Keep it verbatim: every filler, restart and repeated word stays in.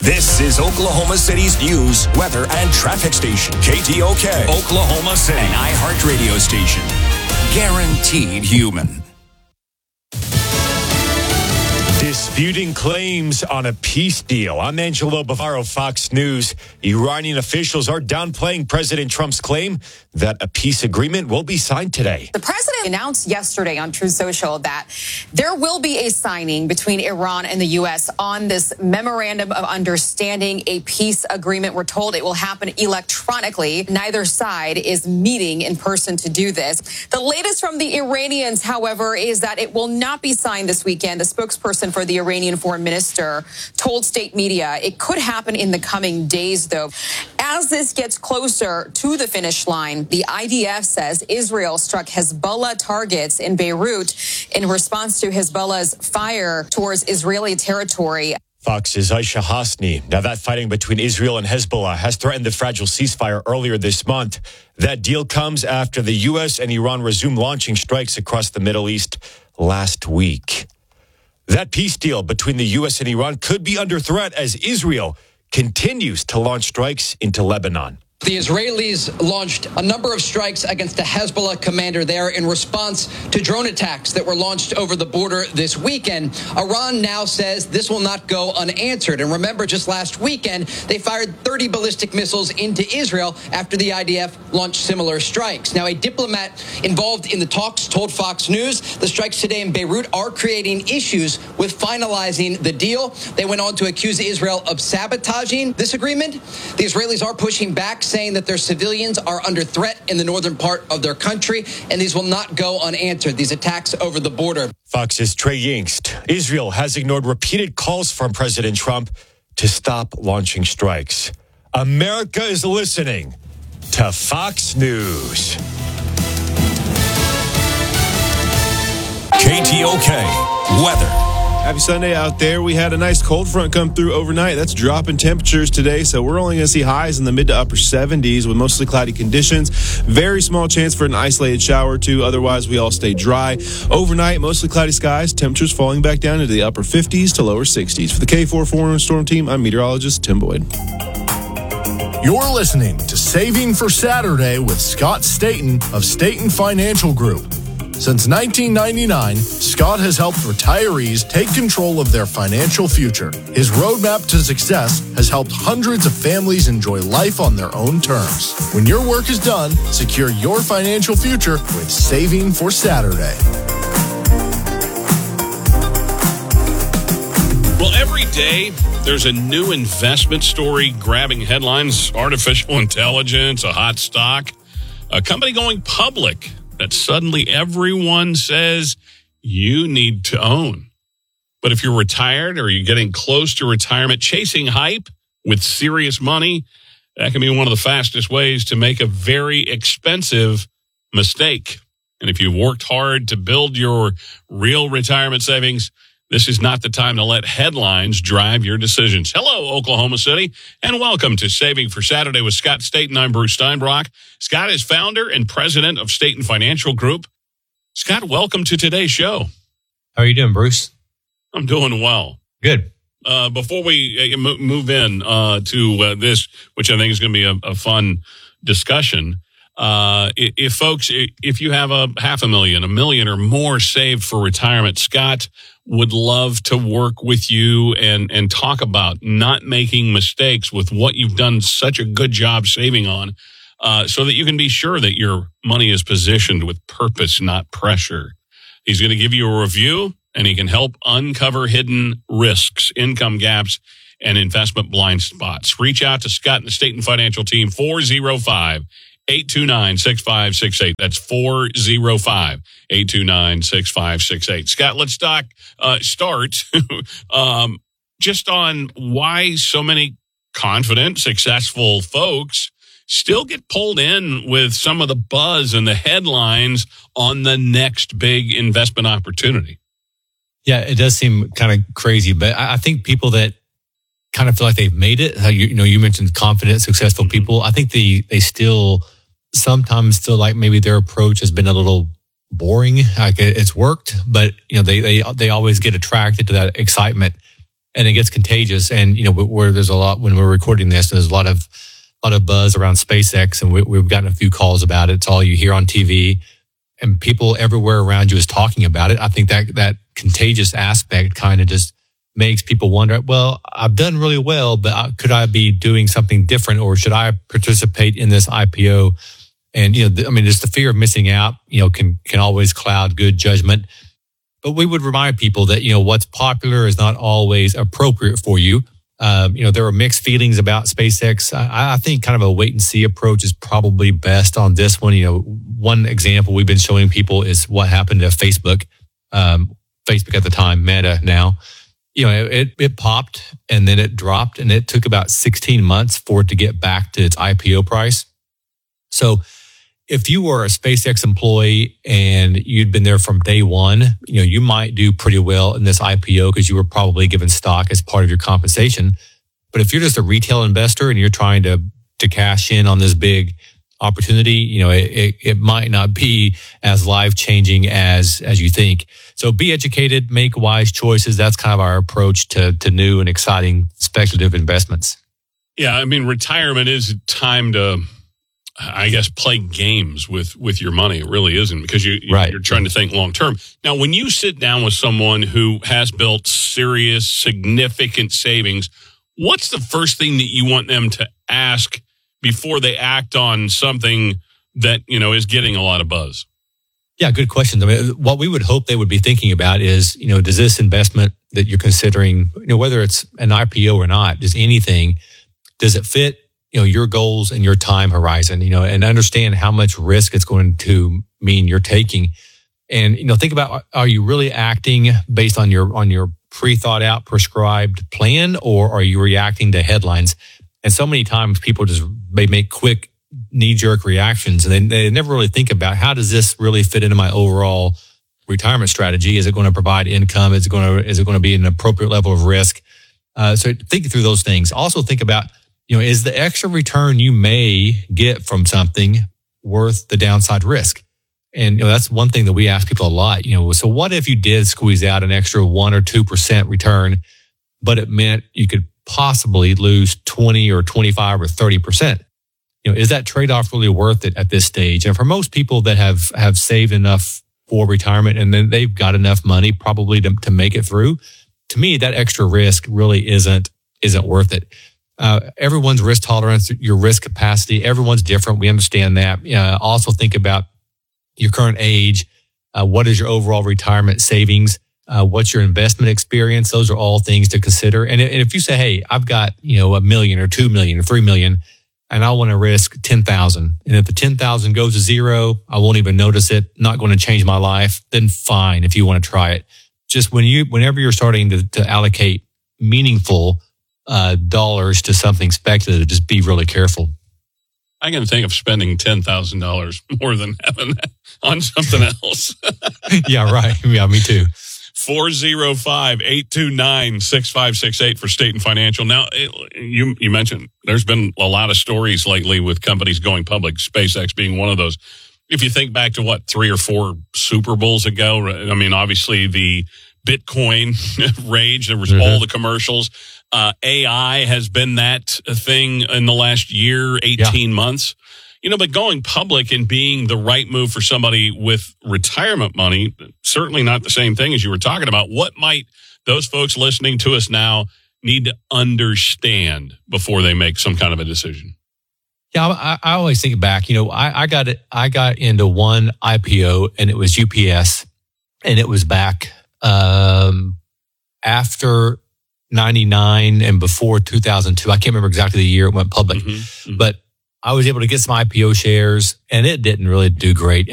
This is Oklahoma City's news, weather, and traffic station. K T O K, Oklahoma City, an iHeart radio station. Guaranteed human. Disputing claims on a peace deal. I'm Angelo Bavaro, Fox News. Iranian officials are downplaying President Trump's claim that a peace agreement will be signed today. The president announced yesterday on Truth Social that there will be a signing between Iran and the U S on this memorandum of understanding, a peace agreement. We're told it will happen electronically. Neither side is meeting in person to do this. The latest from the Iranians, however, is that it will not be signed this weekend. The spokesperson for the Iranian foreign minister told state media it could happen in the coming days, though. As this gets closer to the finish line, the I D F says Israel struck Hezbollah targets in Beirut in response to Hezbollah's fire towards Israeli territory. Fox's Aisha Hasni. Now, that fighting between Israel and Hezbollah has threatened the fragile ceasefire earlier this month. That deal comes after the U S and Iran resumed launching strikes across the Middle East last week. That peace deal between the U S and Iran could be under threat as Israel continues to launch strikes into Lebanon. The Israelis launched a number of strikes against the Hezbollah commander there in response to drone attacks that were launched over the border this weekend. Iran now says this will not go unanswered. And remember, just last weekend, they fired thirty ballistic missiles into Israel after the I D F launched similar strikes. Now, a diplomat involved in the talks told Fox News the strikes today in Beirut are creating issues with finalizing the deal. They went on to accuse Israel of sabotaging this agreement. The Israelis are pushing back, saying that their civilians are under threat in the northern part of their country, and these will not go unanswered, these attacks over the border. Fox's Trey Yingst. Israel has ignored repeated calls from President Trump to stop launching strikes. America is listening to Fox News. K T O K, weather. Happy Sunday out there. We had a nice cold front come through overnight. That's dropping temperatures today, so we're only going to see highs in the mid to upper seventies with mostly cloudy conditions. Very small chance for an isolated shower or two. Otherwise, we all stay dry. Overnight, mostly cloudy skies. Temperatures falling back down into the upper fifties to lower sixties. For the K four Foreign Storm Team, I'm meteorologist Tim Boyd. You're listening to Saving for Saturday with Scott Staten of Staten Financial Group. Since nineteen ninety-nine, Scott has helped retirees take control of their financial future. His roadmap to success has helped hundreds of families enjoy life on their own terms. When your work is done, secure your financial future with Saving for Saturday. Well, every day there's a new investment story grabbing headlines, artificial intelligence, a hot stock, a company going public that suddenly everyone says you need to own. But if you're retired or you're getting close to retirement, chasing hype with serious money, that can be one of the fastest ways to make a very expensive mistake. And if you've worked hard to build your real retirement savings, this is not the time to let headlines drive your decisions. Hello, Oklahoma City, and welcome to Saving for Saturday with Scott Staten. I'm Bruce Steinbrock. Scott is founder and president of Staten Financial Group. Scott, welcome to today's show. How are you doing, Bruce? I'm doing well. Good. Uh, before we uh, move in uh, to uh, this, which I think is going to be a, a fun discussion, uh, if folks, if you have a half a million, a million or more saved for retirement, Scott would love to work with you and, and talk about not making mistakes with what you've done such a good job saving on, uh, so that you can be sure that your money is positioned with purpose, not pressure. He's going to give you a review, and he can help uncover hidden risks, income gaps, and investment blind spots. Reach out to Scott and the Staten Financial Team, four oh five, eight two nine, six five six eight. That's four oh five, eight two nine, six five six eight. Scott, let's talk, uh, start um, just on why so many confident, successful folks still get pulled in with some of the buzz and the headlines on the next big investment opportunity. Yeah, it does seem kind of crazy, but I think people that kind of feel like they've made it, how you, you know, you mentioned confident, successful people. I think they, they still sometimes feel like maybe their approach has been a little boring, like it's worked, but you know, they, they, they always get attracted to that excitement. and it gets contagious. And, you know, where there's a lot, when we're recording this, there's a lot of, a lot of buzz around SpaceX, and we, we've gotten a few calls about it. It's all you hear on T V, and people everywhere around you is talking about it. I think that that contagious aspect kind of just makes people wonder, well, I've done really well, but could I be doing something different, or should I participate in this I P O? And, you know, I mean, just the fear of missing out, you know, can, can always cloud good judgment. But we would remind people that, you know, what's popular is not always appropriate for you. Um, you know, there are mixed feelings about SpaceX. I, I think kind of a wait and see approach is probably best on this one. You know, one example we've been showing people is what happened to Facebook. Um, Facebook at the time, Meta now. You know, it, it popped and then it dropped, and it took about sixteen months for it to get back to its I P O price. So if you were a SpaceX employee and you'd been there from day one, you know, you might do pretty well in this I P O because you were probably given stock as part of your compensation. But if you're just a retail investor and you're trying to to cash in on this big opportunity, you know, it, it, it might not be as life-changing as as you think. So be educated, make wise choices. That's kind of our approach to to new and exciting speculative investments. Yeah, I mean, retirement is time to, I guess, play games with, with your money. It really isn't, because you, right. you're trying to think long term. Now, when you sit down with someone who has built serious, significant savings, what's the first thing that you want them to ask before they act on something that, you know, is getting a lot of buzz? Yeah, good question. I mean, what we would hope they would be thinking about is, you know, does this investment that you're considering, you know, whether it's an I P O or not, does anything, does it fit, you know, your goals and your time horizon, you know, and understand how much risk it's going to mean you're taking. And, you know, think about, are you really acting based on your, on your pre-thought out prescribed plan, or are you reacting to headlines? And so many times people just, they make quick knee-jerk reactions, and they, they never really think about, how does this really fit into my overall retirement strategy? Is it going to provide income? Is it going to, is it going to be an appropriate level of risk? Uh, so think through those things. Also think about, you know, is the extra return you may get from something worth the downside risk? And, you know, that's one thing that we ask people a lot. You know, so what if you did squeeze out an extra one or two percent return, but it meant you could possibly lose twenty or twenty-five or thirty percent? You know, is that trade-off really worth it at this stage? And for most people that have, have saved enough for retirement, and then they've got enough money probably to, to make it through, to me, that extra risk really isn't, isn't worth it. Uh, everyone's risk tolerance, your risk capacity, everyone's different. We understand that. Uh, also think about your current age. Uh, what is your overall retirement savings? Uh, what's your investment experience? Those are all things to consider. And, and if you say, hey, I've got, you know, a million or two million or three million, and I want to risk ten thousand. And if the ten thousand goes to zero, I won't even notice it, not going to change my life, then fine if you want to try it. Just when you, whenever you're starting to, to allocate meaningful Uh, dollars to something speculative, just be really careful. I can think of spending ten thousand dollars more than having that on something else. Yeah, right. Yeah, me too. four oh five, eight two nine, six five six eight for State and Financial. Now, it, you you mentioned there's been a lot of stories lately with companies going public, SpaceX being one of those. If you think back to, what, three or four Super Bowls ago, I mean, obviously the Bitcoin rage, there was mm-hmm. all the commercials. Uh, A I has been that thing in the last year, eighteen yeah. months. You know, but going public and being the right move for somebody with retirement money, certainly not the same thing as you were talking about. What might those folks listening to us now need to understand before they make some kind of a decision? Yeah, I, I always think back, you know, I, I got it. I got into one I P O, and it was U P S, and it was back um, after ninety-nine and before two thousand two. I can't remember exactly the year it went public, mm-hmm, mm-hmm. but I was able to get some I P O shares, and it didn't really do great.